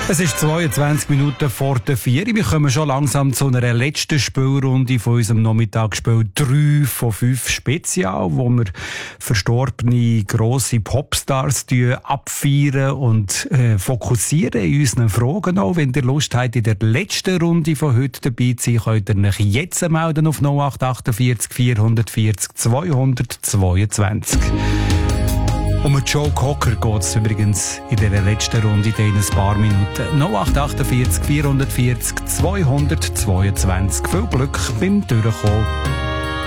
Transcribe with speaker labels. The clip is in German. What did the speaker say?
Speaker 1: Es ist 22 Minuten vor der 4. Wir kommen schon langsam zu einer letzten Spielrunde von unserem Nachmittagsspiel 3 von 5 Spezial, wo wir verstorbene grosse Popstars abfeiern und fokussieren in unseren Fragen auch. Wenn ihr Lust habt, in der letzten Runde von heute dabei zu sein, könnt ihr euch jetzt melden auf 0848 440 222. Um Joe Cocker geht es übrigens in dieser letzten Runde in ein paar Minuten. 0848 440 222. Viel Glück beim Durchkommen.